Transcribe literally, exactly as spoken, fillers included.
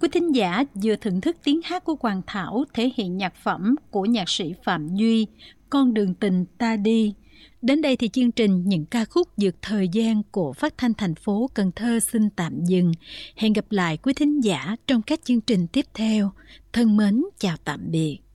Quý thính giả vừa thưởng thức tiếng hát của Hoàng Thảo thể hiện nhạc phẩm của nhạc sĩ Phạm Duy, Con đường tình ta đi. Đến đây thì chương trình Những ca khúc vượt thời gian của Phát thanh thành phố Cần Thơ xin tạm dừng. Hẹn gặp lại quý thính giả trong các chương trình tiếp theo. Thân mến chào tạm biệt.